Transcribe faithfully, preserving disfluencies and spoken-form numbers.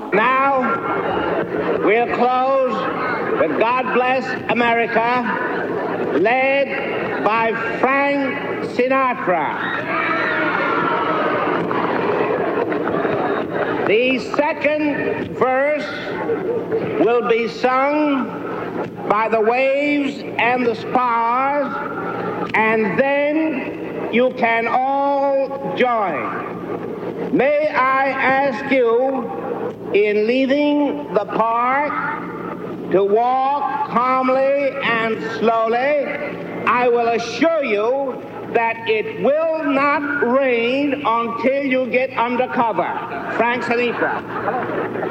Now, we'll close with God Bless America, led by Frank Sinatra. The second verse will be sung by the Waves and the Spars, and then you can all join. May I ask you, in leaving the park, to walk calmly and slowly. I will assure you that it will not rain until you get under cover. Frank Sinatra.